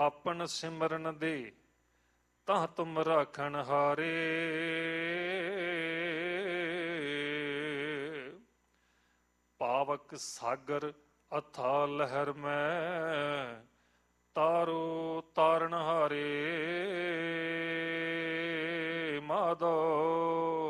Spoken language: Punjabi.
ਆਪਨ ਸਿਮਰਨ ਦੇ ਤਾਂ ਤੁਮ ਰਾਖਣ ਹਾਰੇ। ਪਾਵਕ ਸਾਗਰ ਅਥਾ ਲਹਿਰ ਮੈਂ ਤਾਰੋ ਤਾਰਨ ਹਾਰੇ। ਮਾਧੋ